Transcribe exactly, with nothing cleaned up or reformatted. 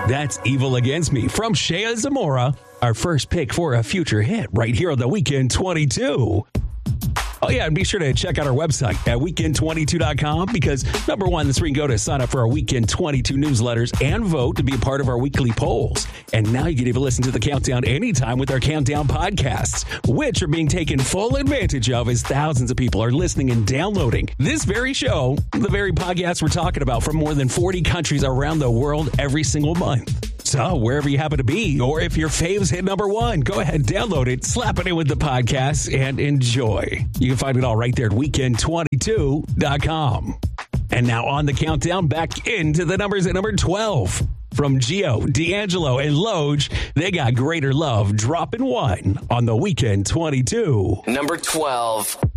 That's Evil Against Me from Shea Zamora, our first pick for a future hit right here on the Weekend twenty-two. Oh, yeah, and be sure to check out our website at weekend twenty-two dot com because, number one, that's where you can go to sign up for our Weekend twenty-two newsletters and vote to be a part of our weekly polls. And now you can even listen to the countdown anytime with our Countdown podcasts, which are being taken full advantage of as thousands of people are listening and downloading this very show, the very podcast we're talking about, from more than forty countries around the world every single month. So wherever you happen to be, or if your faves hit number one, go ahead, download it, slap it in with the podcast, and enjoy. You can find it all right there at weekend twenty-two dot com. And now on the countdown, back into the numbers at number twelve. From Gio, D'Angelo, and Loge, they got Greater Love dropping one on the Weekend twenty-two. Number twelve.